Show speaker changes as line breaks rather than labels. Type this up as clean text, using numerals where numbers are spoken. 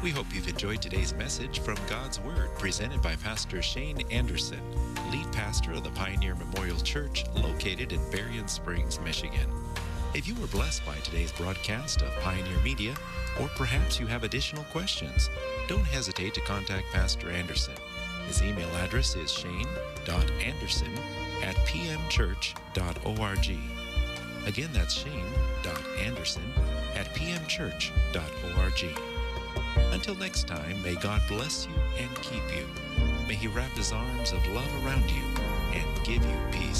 We hope you've enjoyed today's message from God's Word presented by Pastor Shane Anderson, lead pastor of the Pioneer Memorial Church located in Berrien Springs, Michigan. If you were blessed by today's broadcast of Pioneer Media, or perhaps you have additional questions, don't hesitate to contact Pastor Anderson. His email address is shane.anderson@pmchurch.org. Again, that's shane.anderson@pmchurch.org. Until next time, may God bless you and keep you. May He wrap His arms of love around you and give you peace.